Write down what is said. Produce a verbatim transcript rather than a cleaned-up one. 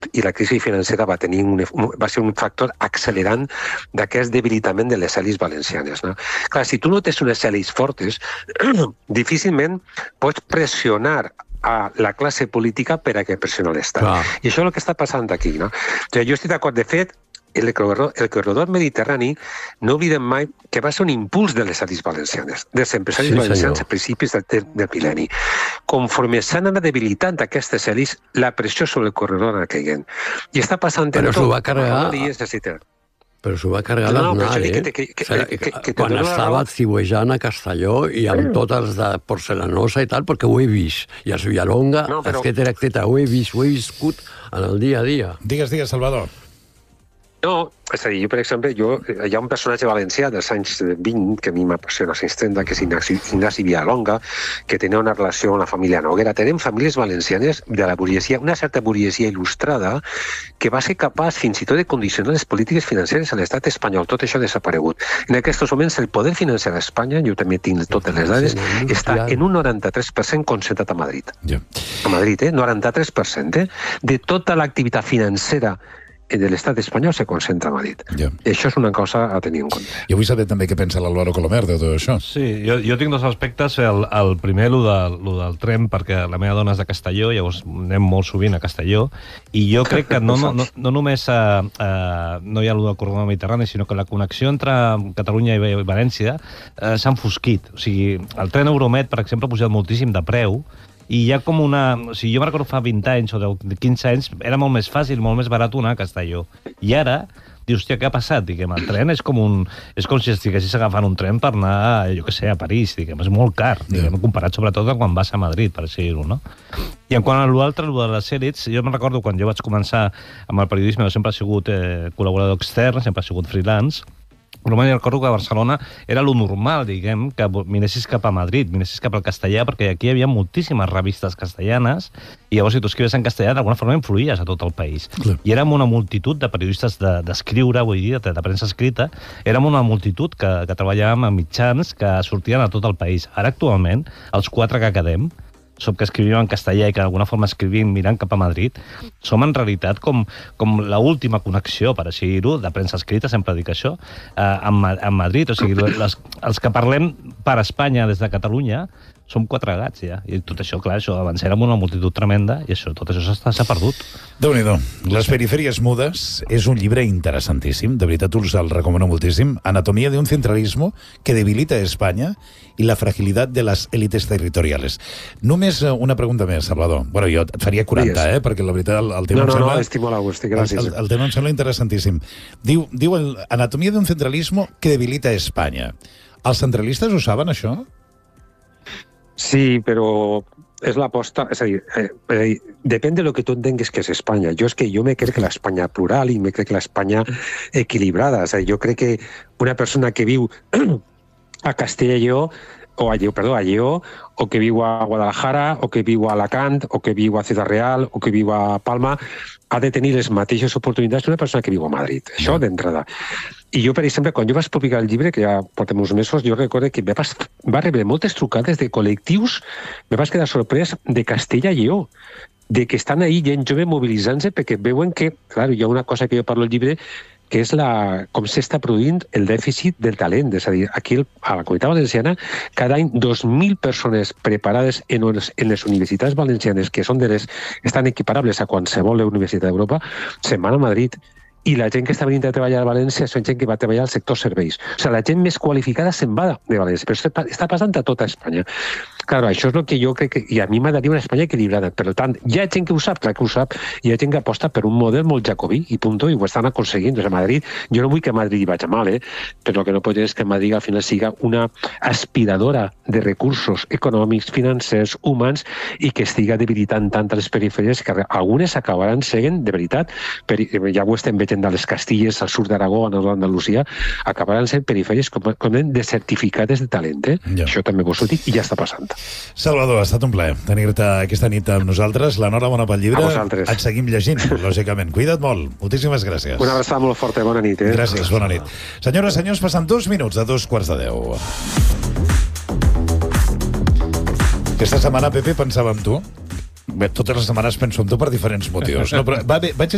i la crisi financera va tenir un, va ser un factor accelerant d'aquest debilitament de les elis valencianes. No? Clar, si tu no tens unes elis fortes, difícilment pots pressionar a la classe política per a que pressioni l'Estat. Clar. I això és el que està passant aquí. No? O sigui, jo estic d'acord, de fet, el corredor, el corredor mediterrani, no oblidem mai que va ser un impuls de les elis valencianes, dels empresaris Sí, valencians senyor. a principis del, del, del mil·lenni. Conforme s'han anat debilitant aquestes elis, la pressió sobre el corredor ha anat caient. I està passant Però en s'ho tot. va carregar- Rodalies, etcètera. Però s'ho va carregar No, no, però l'Aznar, això dic eh? que- que- que- O sigui, que- que- que quan te dono la estava raó. ciuejant a Castelló i amb tots els de porcelanosa i tal, perquè ho he vist. I a Villalonga, No, però- etcètera, etcètera, ho he vist, ho he viscut en el dia a dia. Digues, digues, Salvador. No, és a dir, jo, per exemple, jo, hi ha un personatge valencià dels anys vint que a mi m'apassiona als anys trenta, que és Ignasi, Ignasi Villalonga, que tenia una relació amb la família Noguera. Tenim famílies valencianes de la burguesia, una certa burguesia il·lustrada, que va ser capaç fins i tot de condicionar les polítiques financeres a l'estat espanyol. Tot això ha desaparegut. En aquests moments, el poder financer a Espanya, jo també tinc totes les dades, Sí, no, està ja. en un noranta-tres per cent concentrat a Madrid. Ja. A Madrid, eh? noranta-tres per cent eh? de tota l'activitat financera de l'estat espanyol se concentra a Madrid. Ja. I això és una cosa a tenir en compte. Jo vull saber també què pensa l'Álvaro Colomer de tot això. Sí, jo, jo tinc dos aspectes. El, el primer, el de, lo del tren, perquè la meva dona és de Castelló, llavors anem molt sovint a Castelló, i jo crec que no, no, no, no només uh, uh, no hi ha el del corredor mediterrani, sinó que la connexió entre Catalunya i València uh, s'ha enfosquit. O sigui, el tren Euromed, per exemple, ha pujat moltíssim de preu, i hi ha com una... O sigui, jo me recordo fa vint anys o de quinze anys, era molt més fàcil, molt més barat anar a Castelló. I ara, dius, hòstia, què ha passat? Diguem, el tren és com un... És com si estiguessis agafant un tren per anar, jo què sé, a París, diguem, és molt car, diguem, comparat sobretot amb quan vas a Madrid, per dir-ho, no? I en quant a l'altre, el de les èlits, jo me'n recordo quan jo vaig començar amb el periodisme, jo sempre he sigut eh, col·laborador extern, sempre he sigut freelance, però me'n recordo que a Barcelona era lo normal, diguem, que miressis cap a Madrid, miressis cap al castellà, perquè aquí hi havia moltíssimes revistes castellanes, i llavors si tu escrives en castellà, d'alguna forma influïes a tot el país. Clar. I érem una multitud de periodistes d'escriure, de, vull dir, de, de premsa escrita, érem una multitud que, que treballàvem a mitjans que sortien a tot el país. Ara, actualment, els quatre que quedem, som que escrivim en castellà i que d'alguna forma escrivim mirant cap a Madrid, som en realitat com, com l'última connexió, per així dir-ho, de premsa escrita, sempre dic això, eh, amb, amb Madrid. O sigui, les, els que parlem per Espanya des de Catalunya som quatre gats, ja. I tot això, clar, això abans érem una multitud tremenda i això, tot això s'ha perdut. Déu-n'hi-do. Les perifèries mudes és un llibre interessantíssim, de veritat us el recomano moltíssim. Anatomía de un centralismo que debilita Espanya i la fragilidad de les élites territoriales. Només una pregunta més, Salvador. Bueno, jo et faria quaranta, eh? Perquè la veritat el, el tema No, no, em sembla... no, estic molt a gust, gràcies. El, el, el tema em sembla interessantíssim. Diu, diu el, Anatomía de un centralismo que debilita Espanya. Els centralistes ho saben, això? Sí, però és l'aposta, és a dir, eh, eh, depèn de lo que tu entengues que és Espanya. Jo és que jo me crec que l'Espanya plural i me crec que l'Espanya equilibrada. És a dir, jo crec que una persona que viu a Castella i Lleó, o a Lleó, perdó, a Lleó, o que viu a Guadalajara, o que viu a Alacant, o que viu a Ciutat Real, o que viu a Palma, ha de tenir les mateixes oportunitats que una persona que viu a Madrid. Això d'entrada. I jo, per exemple, quan jo vaig publicar el llibre, que ja portem uns mesos, jo recordo que va, va rebre moltes trucades de col·lectius, me vaig quedar sorprès de Castella i Lleó, de que estan ahí gent jove mobilitzant-se perquè veuen que, clar, hi ha una cosa que jo parlo al llibre, que és la, com s'està produint el dèficit del talent. És a dir, aquí a la Comunitat Valenciana, cada any dos mil persones preparades en, en les universitats valencianes, que són de les, estan equiparables a qualsevol universitat d'Europa, se'n van a Madrid. I la gent que està venint a treballar a València són gent que va treballar al sector serveis. O sigui, la gent més qualificada se'n va de València, però està passant a tota Espanya. Clar, això és el que jo crec que... I a mi m'agradaria una Espanya equilibrada. Per tant, hi ha gent que ho sap, clar que ho sap, hi ha gent que aposta per un model molt jacobí, i punto, i ho estan aconseguint. O sigui, a Madrid, jo no vull que a Madrid hi vagi mal, eh? Però el que no pot és que Madrid al final siga una aspiradora de recursos econòmics, financers, humans, i que estiga debilitant tant les perifèries que algunes acabaran sent, de veritat, per, ja ho estem veient de les Castilles, al sud d'Aragó, a Andalusia, acabaran sent perifèries com, com desertificades de talent. Eh? Ja. Això també vos ho dic i ja està passant. Salvador, ha estat un plaer tenir-te aquesta nit amb nosaltres. L'enhorabona pel llibre. A vosaltres. Et seguim llegint, lògicament. Cuida't molt. Moltíssimes gràcies. Una abraçada molt forta. Bona nit. Eh? Gràcies, bona nit. Senyores, senyors, passen dos minuts de dos quarts de deu. Aquesta setmana, Pepe, pensava en tu. Bé, totes les setmanes penso en tu per diferents motius. No, però va bé, vaig